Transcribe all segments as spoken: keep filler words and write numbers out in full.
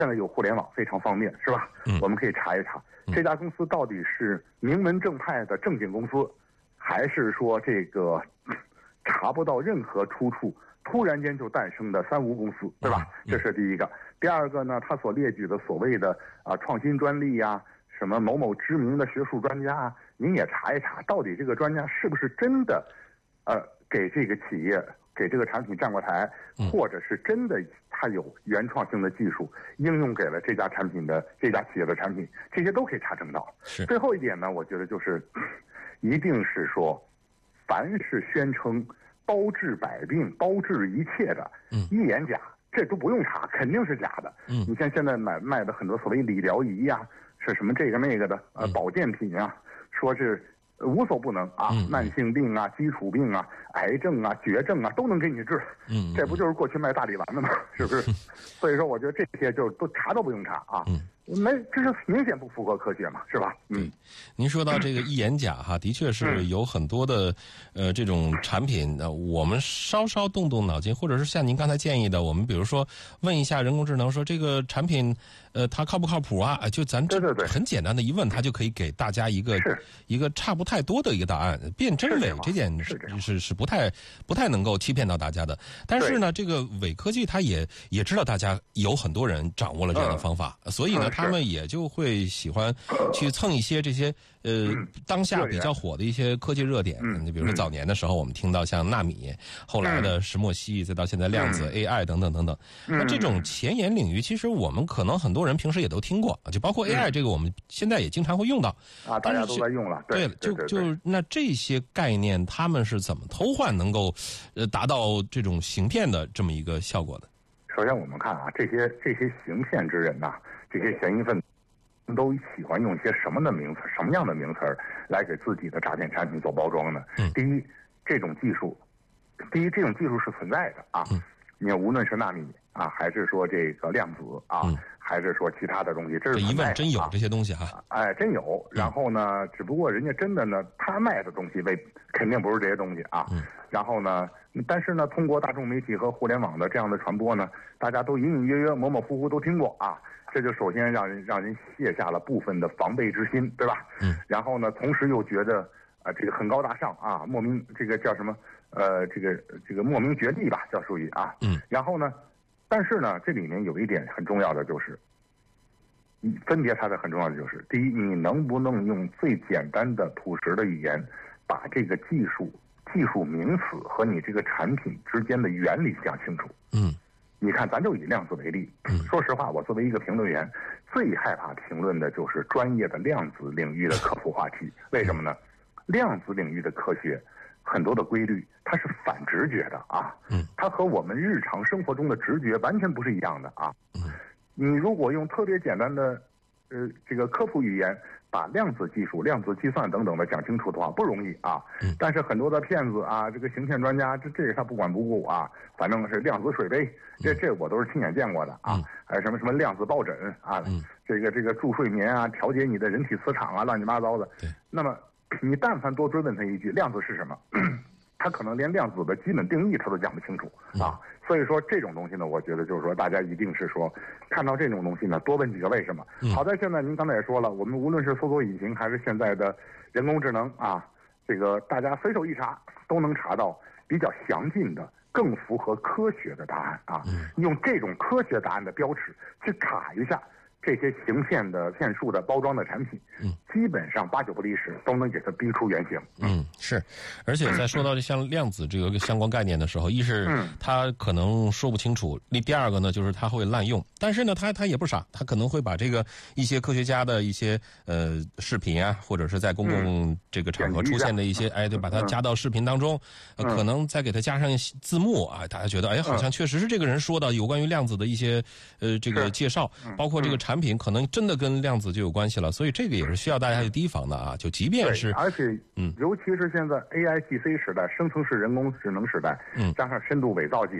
现在有互联网非常方便，是吧？ 嗯， 我们可以查一查这家公司到底是名门正派的正经公司，还是说这个查不到任何出处，突然间就诞生的三无公司，对吧？这是第一个。第二个呢，他所列举的所谓的啊创新专利呀、啊，什么某某知名的学术专家啊，您也查一查，到底这个专家是不是真的，呃，给这个企业。给这个产品站过台，或者是真的它有原创性的技术应用给了这家产品的这家企业的产品，这些都可以查证到。 是最后一点呢，我觉得就是一定是说，凡是宣称包治百病、包治一切的， 嗯， 一言假，这都不用查，肯定是假的。 嗯， 你像现在买卖的很多所谓理疗仪呀、啊，是什么这个那个的呃保健品啊，说是。无所不能啊， 嗯、 慢性病啊、基础病啊、癌症啊、绝症啊，都能给你治。 嗯， 这不就是过去卖大力丸的吗？是不是？所以说，我觉得这些就都查都不用查啊。 嗯， 没，这是明显不符合科学嘛，是吧？ 嗯，您说到这个一眼假哈，的确是有很多的呃这种产品，呃，我们稍稍动动脑筋，或者是像您刚才建议的，我们比如说问一下人工智能，说这个产品呃它靠不靠谱啊？就咱这很简单的一问，它就可以给大家一个一个差不太多的一个答案，辨真伪这件是是是不太不太能够欺骗到大家的。但是呢，这个伪科技它也也知道大家有很多人掌握了这样的方法， 嗯、 所以呢，他们也就会喜欢去蹭一些这些呃、嗯、当下比较火的一些科技热点。你、嗯、比如说早年的时候，我们听到像纳米，后来的石墨烯，再到现在量子、嗯、A I 等等等等。那这种前沿领域，其实我们可能很多人平时也都听过，就包括 A I 这个，我们现在也经常会用到。 啊，大家都在用了。 对，就就那这些概念，他们是怎么偷换能够呃达到这种行骗的这么一个效果的？ 首先，我们看啊，这些这些行骗之人呐、啊，这些嫌疑分子。都喜欢用一些什么的名词，什么样的名词来给自己的诈骗产品做包装呢？ 嗯、 第一，这种技术，第一这种技术是存在的啊。 嗯、 你无论是纳米啊，还是说这个量子啊， 嗯、 还是说其他的东西，这是一问真有这些东西哈、 啊。哎，真有。然后呢，只不过人家真的呢，他卖的东西为肯定不是这些东西啊。 嗯、 然后呢，但是呢，通过大众媒体和互联网的这样的传播呢，大家都隐隐约约、模模糊糊都听过啊。这就首先让人让人卸下了部分的防备之心，对吧？ 嗯。 然后呢，同时又觉得啊、呃，这个很高大上啊，莫名这个叫什么呃，这个这个莫名觉厉吧，叫属于啊。 嗯。 然后呢，但是呢，这里面有一点很重要的就是，你分别它的很重要的就是，第一，你能不能用最简单的朴实的语言，把这个技术技术名词和你这个产品之间的原理讲清楚。 嗯。 你看，咱就以量子为例。说实话，我作为一个评论员，最害怕评论的就是专业的量子领域的科普话题。为什么呢？量子领域的科学很多的规律，它是反直觉的啊。 嗯， 它和我们日常生活中的直觉完全不是一样的啊。 嗯， 你如果用特别简单的呃这个科普语言，把量子技术、量子计算等等的讲清楚的话，不容易啊。 嗯。 但是很多的骗子啊，这个行骗专家，这这个他不管不顾啊，反正是量子水杯，这这我都是亲眼见过的啊。 嗯。 还有什么什么量子抱枕啊， 嗯。 这个这个助睡眠啊，调节你的人体磁场啊，乱七八糟的。 对。 那么你但凡多追问他一句，量子是什么？他可能连量子的基本定义他都讲不清楚啊。 嗯。 所以说这种东西呢，我觉得就是说，大家一定是说，看到这种东西呢，多问几个为什么。 嗯、 好在现在您刚才也说了，我们无论是搜索引擎还是现在的人工智能啊，这个大家随手一查都能查到比较详尽的、更符合科学的答案啊。 嗯、 用这种科学答案的标尺去卡一下这些行骗的骗术的包装的产品， 嗯， 基本上八九不离十都能给它逼出原形。 嗯，是，而且在说到这像量子这个相关概念的时候，一是他可能说不清楚，第二个呢就是他会滥用，但是呢他他也不傻，他可能会把这个一些科学家的一些呃视频啊，或者是在公共这个场合出现的一些，哎，对，把它加到视频当中，呃，可能再给它加上字幕啊，大家觉得哎，好像确实是这个人说的有关于量子的一些呃这个介绍，包括这个产品可能真的跟量子就有关系了，所以这个也是需要大家去提防的啊。就即便是， 而且， 嗯， 尤其是现在 A I G C 时代，生成式人工智能时代， 嗯， 加上深度伪造技术，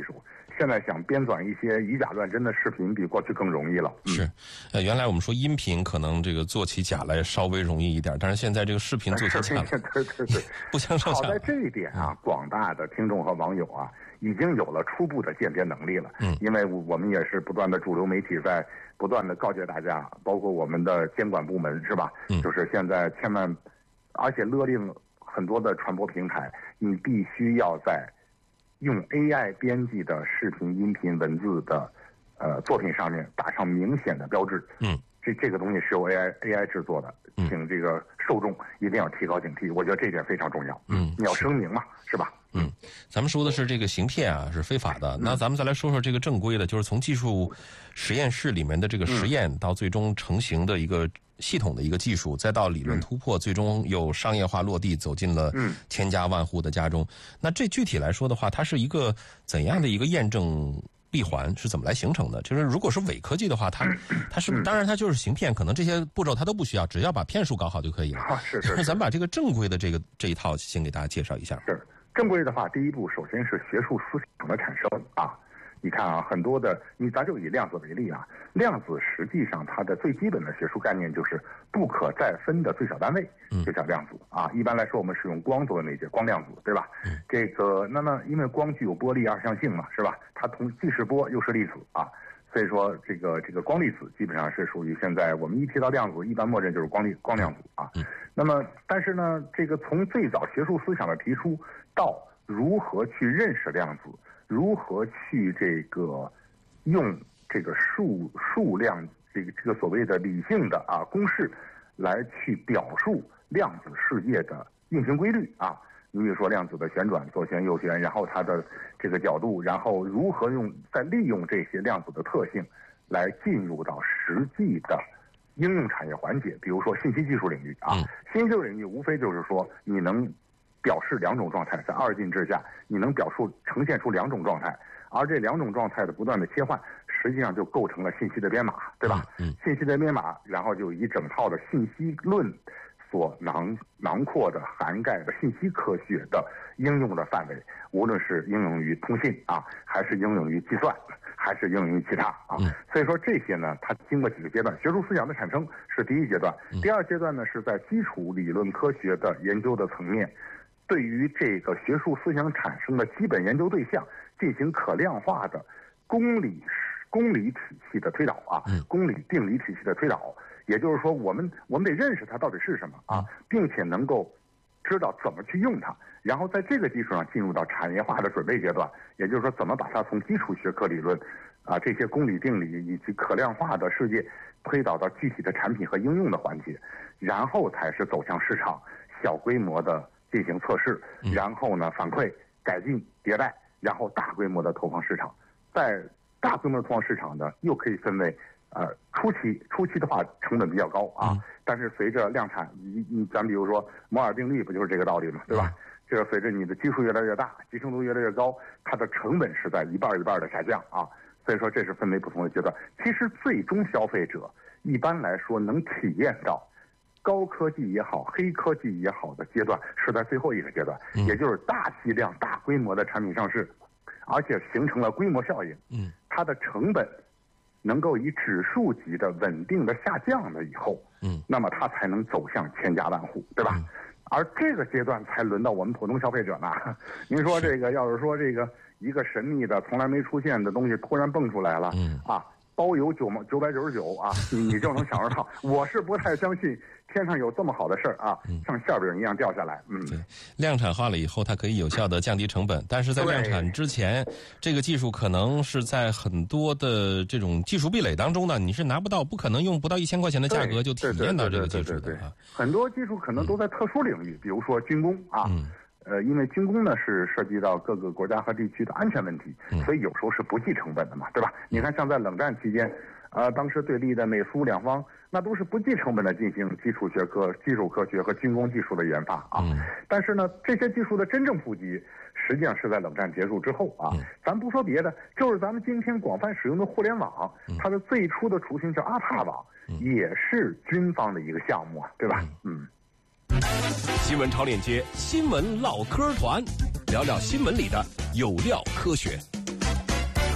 现在想编纂一些以假乱真的视频，比过去更容易了。 嗯、是，呃，原来我们说音频可能这个做起假来稍微容易一点，但是现在这个视频做起假来， 对对对， 不相上下。 好在这一点啊，广大的听众和网友啊，已经有了初步的鉴别能力了。嗯，因为我们也是不断的主流媒体在不断的告诫大家，包括我们的监管部门是吧？嗯，就是现在千万，而且勒令很多的传播平台，你必须要在用 A I 编辑的视频、音频、文字的呃作品上面打上明显的标志。嗯，这这个东西是由 A I A I 制作的，请这个受众一定要提高警惕。我觉得这点非常重要。嗯，你要声明嘛，是吧？ 嗯，咱们说的是这个行骗啊是非法的，那咱们再来说说这个正规的，就是从技术实验室里面的这个实验到最终成型的一个系统的一个技术，再到理论突破，最终有商业化落地，走进了千家万户的家中。那这具体来说的话，它是一个怎样的一个验证闭环，是怎么来形成的？就是如果是伪科技的话，它它是当然它就是行骗，可能这些步骤它都不需要，只要把骗术搞好就可以了。 啊，是是。 咱们把这个正规的这个这一套先给大家介绍一下。 是正规的话，第一步首先是学术思想的产生啊。你看啊，很多的，你咱就以量子为例啊，量子实际上它的最基本的学术概念就是不可再分的最小单位，就叫量子啊。一般来说，我们使用光作为媒介，光量子，对吧？这个，那么因为光具有波粒二象性嘛，是吧？它同既是波又是粒子啊，所以说这个这个光粒子基本上是属于现在我们一提到量子，一般默认就是光粒光量子啊。那么，但是呢，这个从最早学术思想的提出到如何去认识量子。如何去这个用这个数数量这个这个所谓的理性的啊公式来去表述量子世界的运行规律啊？你比如说量子的旋转、左旋、右旋，然后它的这个角度，然后如何用再利用这些量子的特性来进入到实际的应用产业环节，比如说信息技术领域啊。信息技术领域无非就是说你能表示两种状态，在二进制下，你能表述呈现出两种状态，而这两种状态的不断的切换，实际上就构成了信息的编码，对吧？嗯，信息的编码，然后就一整套的信息论所囊囊括的、涵盖的信息科学的应用的范围，无论是应用于通信啊，还是应用于计算，还是应用于其他啊。嗯、所以说这些呢，它经过几个阶段，学术思想的产生是第一阶段，第二阶段呢是在基础理论科学的研究的层面。对于这个学术思想产生的基本研究对象进行可量化的公理公理体系的推导啊，公理定理体系的推导，也就是说，我们我们得认识它到底是什么啊，并且能够知道怎么去用它，然后在这个基础上进入到产业化的准备阶段，也就是说，怎么把它从基础学科理论啊这些公理定理以及可量化的世界推导到具体的产品和应用的环节，然后才是走向市场，小规模的进行测试，然后呢反馈、改进、迭代，然后大规模的投放市场。在大规模的投放市场呢，又可以分为呃初期，初期的话成本比较高啊，嗯、但是随着量产，你你咱比如说摩尔定律不就是这个道理嘛，对吧？嗯、这个随着你的基数越来越大，集成度越来越高，它的成本是在一半一半的下降啊。所以说这是分为不同的阶段。其实最终消费者一般来说能体验到高科技也好，黑科技也好的阶段是在最后一个阶段，嗯、也就是大剂量、大规模的产品上市，而且形成了规模效应。嗯，它的成本能够以指数级的稳定的下降了以后，嗯，那么它才能走向千家万户，对吧？嗯、而这个阶段才轮到我们普通消费者呢。您说这个，要是说这个一个神秘的、从来没出现的东西突然蹦出来了，嗯啊。包邮九毛九百九十九啊，你你就能享受到。我是不太相信天上有这么好的事儿啊，像馅饼一样掉下来。嗯， 对，量产化了以后，它可以有效的降低成本，但是在量产之前，这个技术可能是在很多的这种技术壁垒当中呢，你是拿不到，不可能用不到一千块钱的价格就体验到这个技术的啊。 很多技术可能都在特殊领域，嗯、比如说军工啊。嗯呃，因为军工呢是涉及到各个国家和地区的安全问题，嗯、所以有时候是不计成本的嘛，对吧？你看，像在冷战期间，呃，当时对立的美苏两方，那都是不计成本的进行基础学科、基础科学和军工技术的研发啊。嗯、但是呢，这些技术的真正普及，实际上是在冷战结束之后啊。嗯、咱不说别的，就是咱们今天广泛使用的互联网，嗯、它的最初的雏形叫阿帕网，嗯、也是军方的一个项目啊，对吧？嗯。嗯新闻超链接，新闻唠嗑团，聊聊新闻里的有料科学。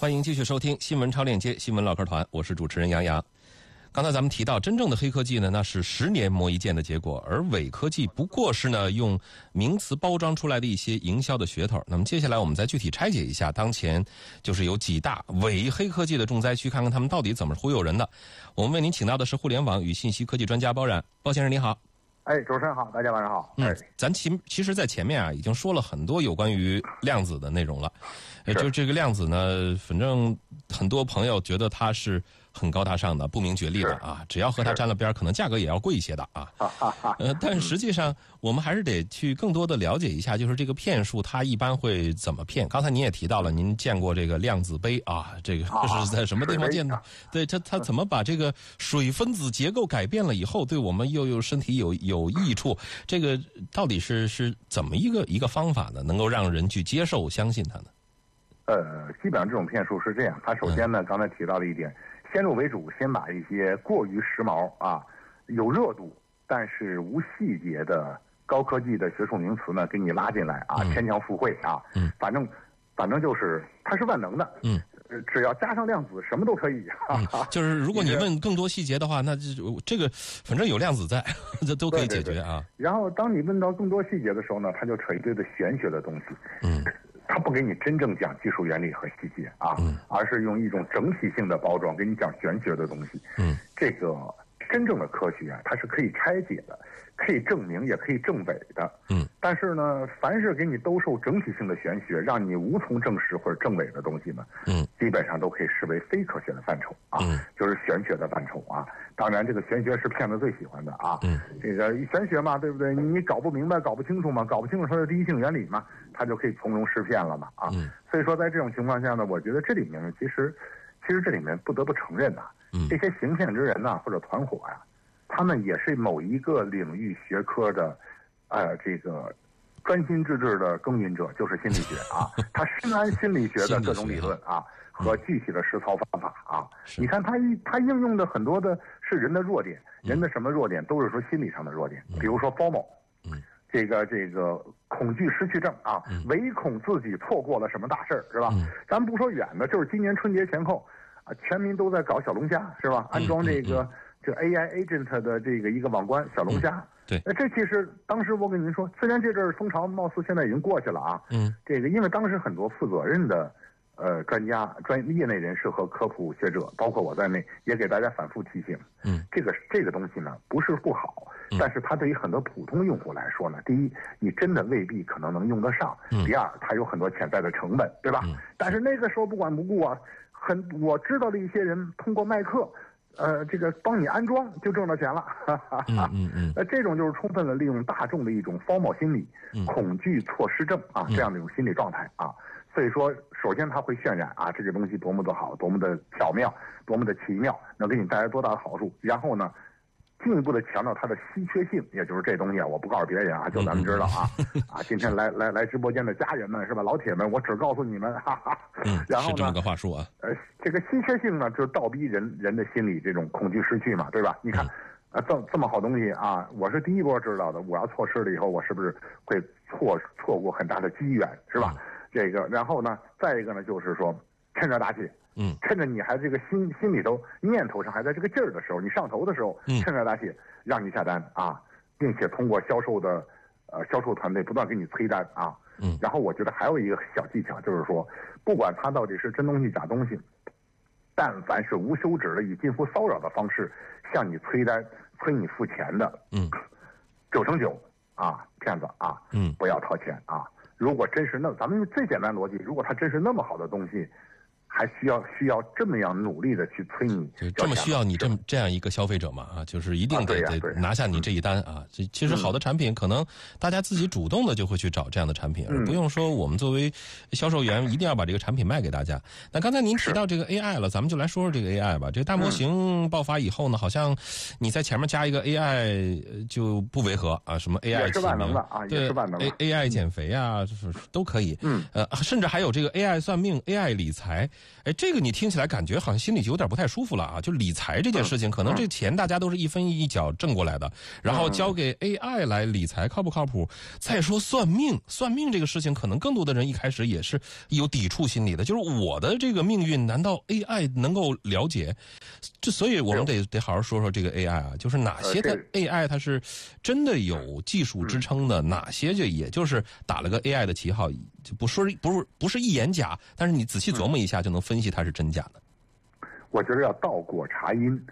欢迎继续收听新闻超链接新闻唠嗑团，我是主持人杨洋。刚才咱们提到，真正的黑科技呢，那是十年磨一剑的结果，而伪科技不过是呢用名词包装出来的一些营销的噱头。那么接下来我们再具体拆解一下，当前就是有几大伪黑科技的重灾区，看看他们到底怎么忽悠人的。我们为您请到的是互联网与信息科技专家包冉，包先生您好。 哎，主持人好，大家晚上好。 嗯，咱其其实，在前面啊，已经说了很多有关于量子的内容了。呃，就这个量子呢，反正很多朋友觉得它是很高大上的、不明觉厉的啊，只要和它沾了边，可能价格也要贵一些的啊。呃，但实际上，我们还是得去更多的了解一下，就是这个骗术它一般会怎么骗。刚才您也提到了，您见过这个量子杯啊，这个是在什么地方见的？对，它它怎么把这个水分子结构改变了以后，对我们又有身体有有益处？这个到底是是怎么一个一个方法呢？能够让人去接受、相信它呢？ 呃，基本上这种骗术是这样，它首先呢，刚才提到了一点，先入为主，先把一些过于时髦啊、有热度但是无细节的高科技的学术名词呢，给你拉进来啊，牵强附会啊，嗯，反正反正就是它是万能的，嗯，只要加上量子，什么都可以。 嗯、就是如果你问更多细节的话，那这这个反正有量子在，这都可以解决啊。 对对对，然后当你问到更多细节的时候呢，它就扯一堆的玄学的东西，嗯。他不给你真正讲技术原理和细节啊，嗯、而是用一种整体性的包装给你讲玄学的东西。嗯，这个真正的科学啊，它是可以拆解的，可以证明，也可以证伪的。嗯，但是呢，凡是给你兜售整体性的玄学，让你无从证实或者证伪的东西呢，嗯，基本上都可以视为非科学的范畴啊，嗯、就是玄学的范畴啊。当然，这个玄学是骗子最喜欢的啊。嗯，这个玄学嘛，对不对？你搞不明白、搞不清楚嘛，搞不清楚它的第一性原理嘛，它就可以从容施骗了嘛啊。嗯，所以说，在这种情况下呢，我觉得这里面呢，其实，其实这里面不得不承认呐、啊，嗯、这些行骗之人呐、啊，或者团伙呀、啊，他们也是某一个领域学科的，呃，这个专心致志的耕耘者，就是心理学啊。他深谙心理学的各种理论啊。和具体的实操方法啊，你看他一他应用的很多的是人的弱点，人的什么弱点都是说心理上的弱点，比如说 F O M O， 嗯，这个这个恐惧失去症啊，唯恐自己错过了什么大事儿是吧？咱不说远的，就是今年春节前后啊，全民都在搞小龙虾是吧？安装这个这 A I agent 的这个一个网关小龙虾， 对， 那这其实当时我跟您说，虽然这阵儿风潮貌似现在已经过去了啊，嗯，这个因为当时很多负责任的。呃，专家、专业内人士和科普学者，包括我在内，也给大家反复提醒，嗯，这个这个东西呢，不是不好，嗯、但是它对于很多普通用户来说呢，第一，你真的未必可能能用得上；嗯、第二，它有很多潜在的成本，对吧？嗯、但是那个时候不管不顾啊，很我知道的一些人通过卖课，呃，这个帮你安装就挣到钱了，哈哈哈。嗯嗯，呃，这种就是充分的利用大众的一种 F O M O 心理、嗯、恐惧错失症啊这样的一种心理状态啊。所以说，首先它会渲染啊，这个东西多么的好，多么的巧妙，多么的奇妙，能给你带来多大的好处。然后呢，进一步的强调它的稀缺性，也就是这东西啊，我不告诉别人啊，就咱们知道啊。啊，今天来来来直播间的家人们是吧，老铁们，我只告诉你们，哈哈。 嗯，然后呢，是这么个话术啊。 呃，这个稀缺性呢，就是倒逼人人的心理这种恐惧失去嘛，对吧？你看。嗯啊，这这么好东西啊！我是第一波知道的。我要错失了以后，我是不是会错错过很大的机缘，是吧？嗯、这个，然后呢，再一个呢，就是说，趁热打铁，嗯，趁着你还这个心心里头念头上还在这个劲儿的时候，你上头的时候，嗯，趁热打铁，让你下单啊，并且通过销售的呃销售团队不断给你催单啊，嗯，然后我觉得还有一个小技巧，就是说，不管它到底是真东西假东西，但凡是无休止的以近乎骚扰的方式向你催单。催你付钱的，嗯，九成九啊，骗子啊，嗯，不要掏钱啊。如果真是那，咱们最简单逻辑，如果它真是那么好的东西，还需要需要这么样努力的去催你， 就这么需要你这么这样一个消费者嘛啊，就是一定得、啊、得拿下你这一单啊。这其实好的产品，可能大家自己主动的就会去找这样的产品，而、嗯、不用说我们作为销售员一定要把这个产品卖给大家。那刚才您提到这个 A I 了，咱们就来说说这个 A I 吧。这个大模型爆发以后呢，好像你在前面加一个 A I 就不违和啊，什么 A I 也是万能的啊，也是万能的 A A I 减肥啊，就是都可以。嗯，呃，甚至还有这个 A I 算命、A I 理财。 哎，这个你听起来感觉好像心里就有点不太舒服了啊！就理财这件事情，可能这钱大家都是一分一角挣过来的，然后交给 A I 来理财，靠不靠谱？再说算命，算命这个事情，可能更多的人一开始也是有抵触心理的，就是我的这个命运，难道 A I 能够了解？这所以我们得得好好说说这个 A I 啊，就是哪些的 A I 它是真的有技术支撑的，哪些就也就是打了个 A I 的旗号，就不说不是不是一言假，但是你仔细琢磨一下就能分析它是真假的。 我觉得要倒果查因。